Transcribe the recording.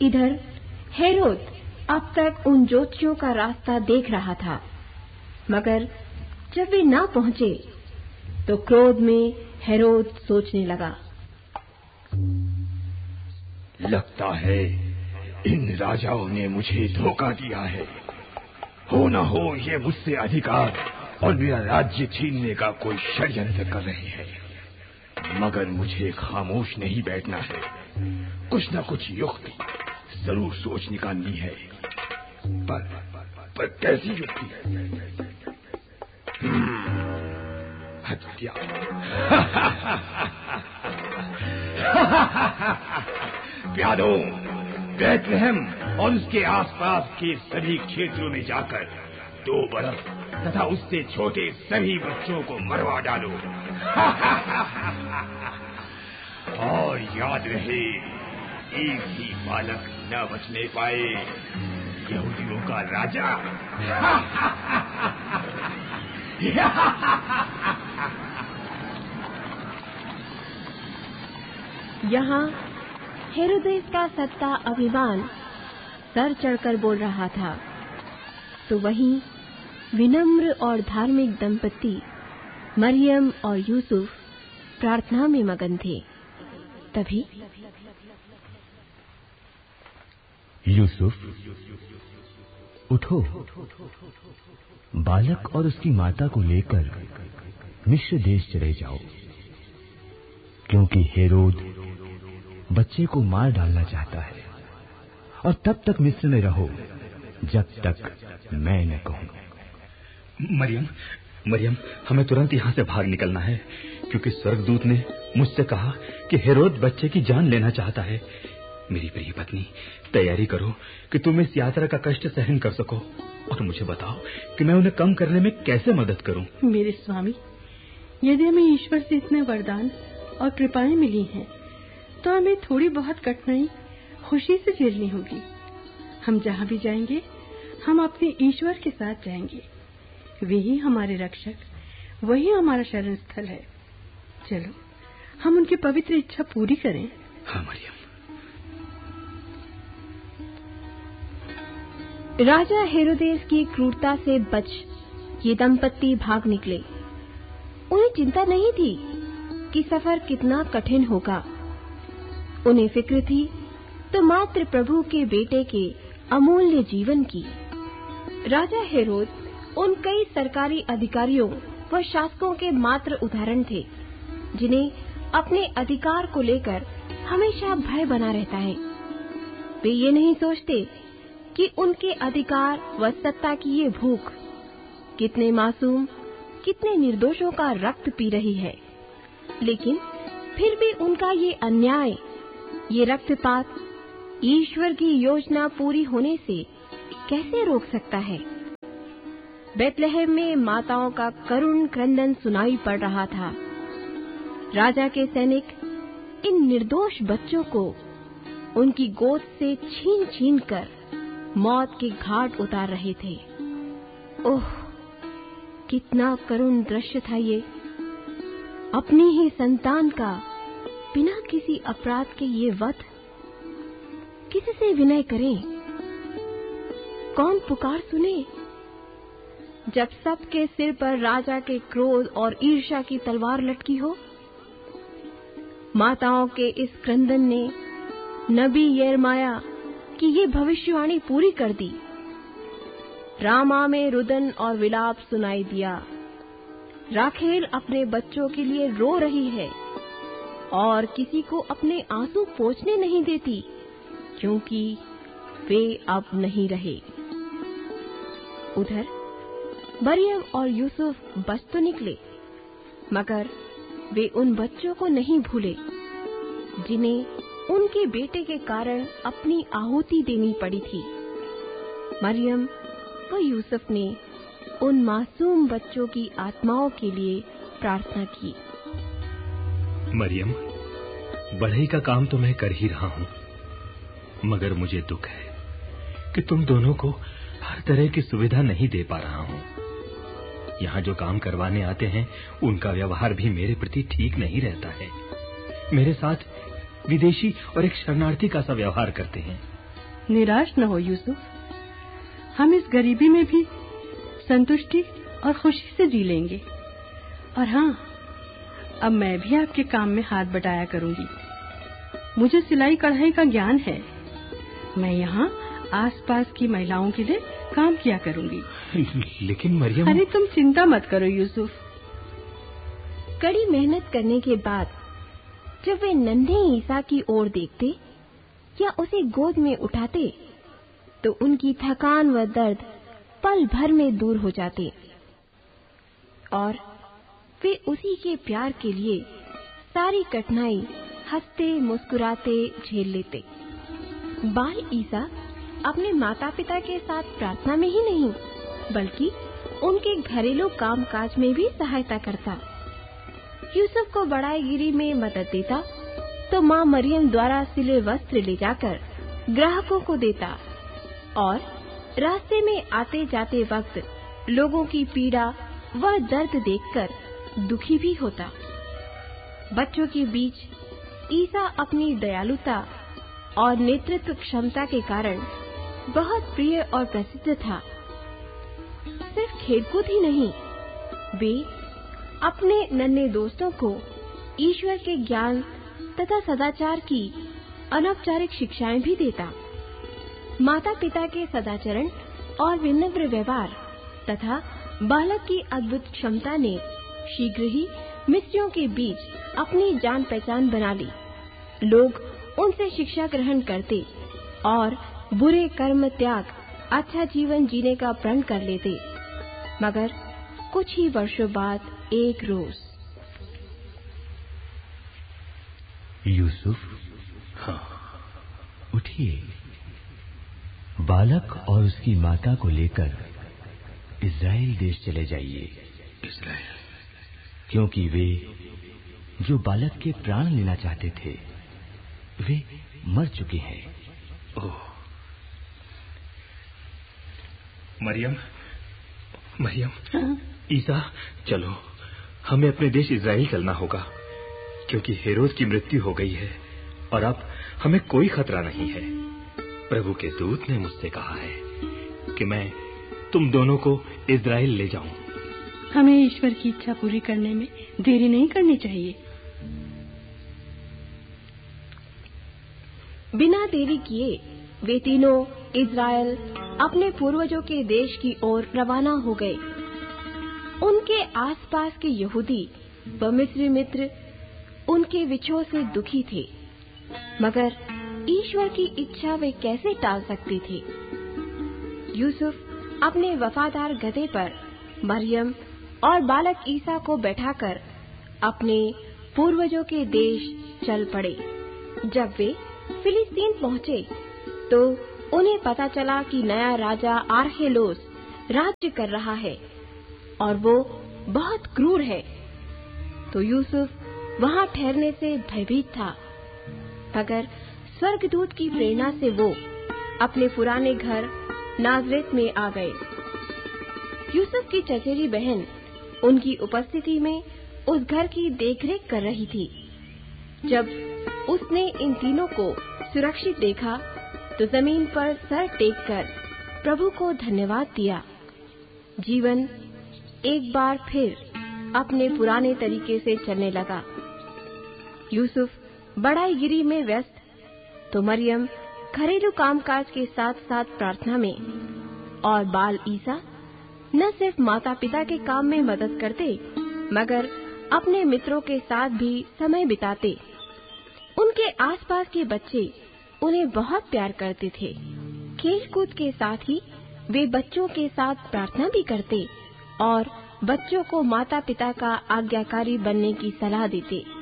इधर हेरोद अब तक उन ज्योतिषियों का रास्ता देख रहा था, मगर जब वे ना पहुंचे तो क्रोध में हेरोद सोचने लगा, लगता है इन राजाओं ने मुझे धोखा दिया है। हो न हो ये मुझसे अधिकार और मेरा राज्य छीनने का कोई षड्यंत्र कर रहे हैं। मगर मुझे खामोश नहीं बैठना है, कुछ न कुछ युक्ति जरूर सोच निकालनी है। पर कैसी युक्ति? हत्या। प्यादों, बैतलहम और उसके आसपास के सभी क्षेत्रों में जाकर 2 बरस तथा उससे छोटे सभी बच्चों को मरवा डालो। और याद रहे, एक भी बालक न बचने पाए। यहूदियों का राजा। यहाँ हेरोदेस का सत्ता अभिमान सर चढ़कर बोल रहा था, तो वहीं विनम्र और धार्मिक दंपति मरियम और यूसुफ प्रार्थना में मगन थे। तभी यूसुफ, उठो, बालक और उसकी माता को लेकर मिस्र देश चले जाओ, क्योंकि हेरोद बच्चे को मार डालना चाहता है। और तब तक मिस्र में रहो जब तक मैं न कहूं। मरियम, हमें तुरंत यहाँ से भाग निकलना है, क्योंकि स्वर्गदूत ने मुझसे कहा कि हेरोद बच्चे की जान लेना चाहता है। मेरी प्रिय पत्नी, तैयारी करो कि तुम इस यात्रा का कष्ट सहन कर सको, और मुझे बताओ कि मैं उन्हें कम करने में कैसे मदद करूं। मेरे स्वामी, यदि हमें ईश्वर से इतने वरदान और कृपाएं मिली हैं, तो हमें थोड़ी बहुत कठिनाई खुशी से झेलनी होगी। हम जहाँ भी जाएंगे, हम अपने ईश्वर के साथ जाएंगे। वे ही हमारे रक्षक, वही हमारा शरण स्थल है। चलो, हम उनकी पवित्र इच्छा पूरी करें। हाँ मरियम। राजा हेरोदेस की क्रूरता से बच ये दंपत्ति भाग निकले। उन्हें चिंता नहीं थी कि सफर कितना कठिन होगा। उन्हें फिक्र थी तो मात्र प्रभु के बेटे के अमूल्य जीवन की। राजा हेरोद उन कई सरकारी अधिकारियों व शासकों के मात्र उदाहरण थे जिन्हें अपने अधिकार को लेकर हमेशा भय बना रहता है। वे ये नहीं सोचते कि उनके अधिकार व सत्ता की ये भूख कितने मासूम, कितने निर्दोषों का रक्त पी रही है। लेकिन फिर भी उनका ये अन्याय, ये रक्तपात ईश्वर की योजना पूरी होने से कैसे रोक सकता है। बैतलहम में माताओं का करुण क्रंदन सुनाई पड़ रहा था। राजा के सैनिक इन निर्दोष बच्चों को उनकी गोद से छीन छीन कर मौत के घाट उतार रहे थे। ओह, कितना करुण दृश्य था ये। अपनी ही संतान का बिना किसी अपराध के ये वध। किसी से विनय करें, कौन पुकार सुने। जब सबके सिर पर राजा के क्रोध और ईर्ष्या की तलवार लटकी हो। माताओं के इस क्रंदन ने नबी यिर्मयाह की ये भविष्यवाणी पूरी कर दी। रामा में रुदन और विलाप सुनाई दिया। राखेल अपने बच्चों के लिए रो रही है और किसी को अपने आंसू पोंछने नहीं देती, क्योंकि वे अब नहीं रहे। उधर मरियम और यूसुफ बच तो निकले, मगर वे उन बच्चों को नहीं भूले जिन्हें उनके बेटे के कारण अपनी आहुति देनी पड़ी थी। मरियम व यूसुफ ने उन मासूम बच्चों की आत्माओं के लिए प्रार्थना की। मरियम, बढ़ई का काम तो मैं कर ही रहा हूँ, मगर मुझे दुख है कि तुम दोनों को हर तरह की सुविधा नहीं दे पा रहा हूँ। यहाँ जो काम करवाने आते हैं, उनका व्यवहार भी मेरे प्रति ठीक नहीं रहता है। मेरे साथ विदेशी और एक शरणार्थी का सा व्यवहार करते हैं। निराश न हो यूसुफ, हम इस गरीबी में भी संतुष्टि और खुशी से जी लेंगे। और हाँ, अब मैं भी आपके काम में हाथ बटाया करूंगी। मुझे सिलाई कढ़ाई का ज्ञान है। मैं यहाँ आसपास की महिलाओं के लिए काम किया करूंगी। लेकिन मरियम। अरे तुम चिंता मत करो यूसुफ। कड़ी मेहनत करने के बाद जब वे नन्हे ईसा की ओर देखते या उसे गोद में उठाते तो उनकी थकान व दर्द पल भर में दूर हो जाते और वे उसी के प्यार के लिए सारी कठिनाई हंसते मुस्कुराते झेल लेते। बाल ईसा अपने माता पिता के साथ प्रार्थना में ही नहीं बल्कि उनके घरेलू कामकाज में भी सहायता करता। यूसुफ को बढ़ाईगिरी में मदद देता तो माँ मरियम द्वारा सिले वस्त्र ले जाकर ग्राहकों को देता और रास्ते में आते जाते वक्त लोगों की पीड़ा व दर्द देखकर दुखी भी होता। बच्चों के बीच ईसा अपनी दयालुता और नेतृत्व क्षमता के कारण बहुत प्रिय और प्रसिद्ध था। सिर्फ खेलकूद ही नहीं, वे अपने नन्हे दोस्तों को ईश्वर के ज्ञान तथा सदाचार की अनौपचारिक शिक्षाएं भी देता। माता पिता के सदाचरण और विनम्र व्यवहार तथा बालक की अद्भुत क्षमता ने शीघ्र ही मिस्रियों के बीच अपनी जान पहचान बना ली। लोग उनसे शिक्षा ग्रहण करते और बुरे कर्म त्याग अच्छा जीवन जीने का प्रण कर लेते। मगर कुछ ही वर्षों बाद एक रोज यूसुफ, हाँ, उठिए, बालक और उसकी माता को लेकर इज़राइल देश चले जाइए। इज़राइल? क्योंकि वे जो बालक के प्राण लेना चाहते थे वे मर चुके हैं। ओह, मरियम, मरियम, हाँ? ईसा, चलो, हमें अपने देश इज़राइल चलना होगा, क्योंकि हेरोद की मृत्यु हो गई है और अब हमें कोई खतरा नहीं है। प्रभु के दूत ने मुझसे कहा है कि मैं तुम दोनों को इज़राइल ले जाऊं। हमें ईश्वर की इच्छा पूरी करने में देरी नहीं करनी चाहिए। बिना देरी किए वे तीनों इज़राइल अपने पूर्वजों के देश की ओर रवाना हो गए। उनके आसपास के यहूदी व मिस्री मित्र उनके विछोह से दुखी थे, मगर ईश्वर की इच्छा वे कैसे टाल सकते थे। यूसुफ अपने वफादार गधे पर मरियम और बालक ईसा को बैठाकर अपने पूर्वजों के देश चल पड़े। जब वे फिलिस्तीन पहुंचे तो उन्हें पता चला कि नया राजा आर्खेलोस राज्य कर रहा है और वो बहुत क्रूर है। तो यूसुफ वहां ठहरने से भयभीत था, मगर स्वर्गदूत की प्रेरणा से वो अपने पुराने घर नाजरेत में आ गए। यूसुफ की चचेरी बहन उनकी उपस्थिति में उस घर की देखरेख कर रही थी। जब उसने इन तीनों को सुरक्षित देखा तो जमीन पर सर टेककर प्रभु को धन्यवाद दिया। जीवन एक बार फिर अपने पुराने तरीके से चलने लगा। यूसुफ बढ़ाईगिरी में व्यस्त तो मरियम घरेलू कामकाज के साथ साथ प्रार्थना में, और बाल ईसा न सिर्फ माता पिता के काम में मदद करते मगर अपने मित्रों के साथ भी समय बिताते। उनके आसपास के बच्चे उन्हें बहुत प्यार करते थे। खेलकूद के साथ ही वे बच्चों के साथ प्रार्थना भी करते और बच्चों को माता पिता का आज्ञाकारी बनने की सलाह देते।